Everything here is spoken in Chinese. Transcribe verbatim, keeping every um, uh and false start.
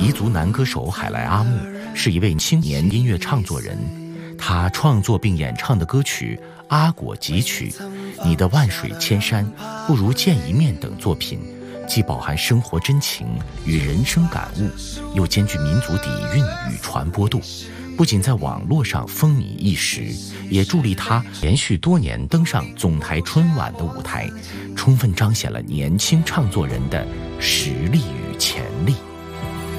彝族男歌手海莱阿木是一位青年音乐创作人，他创作并演唱的歌曲《阿果集曲》《你的万水千山不如见一面》等作品，既饱含生活真情与人生感悟，又兼具民族底蕴与传播度，不仅在网络上风靡一时，也助力他连续多年登上总台春晚的舞台，充分彰显了年轻唱作人的实力与潜力。